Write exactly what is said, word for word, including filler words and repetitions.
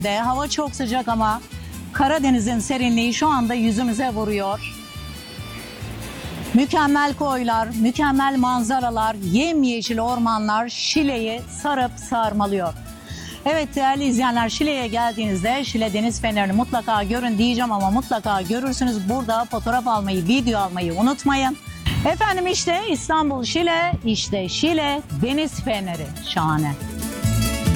De hava çok sıcak ama Karadeniz'in serinliği şu anda yüzümüze vuruyor. Mükemmel koylar, mükemmel manzaralar, yemyeşil ormanlar Şile'yi sarıp sarmalıyor. Evet değerli izleyenler, Şile'ye geldiğinizde Şile Deniz Feneri'ni mutlaka görün diyeceğim ama mutlaka görürsünüz. Burada fotoğraf almayı, video almayı unutmayın. Efendim işte İstanbul Şile, işte Şile Deniz Feneri. Şahane.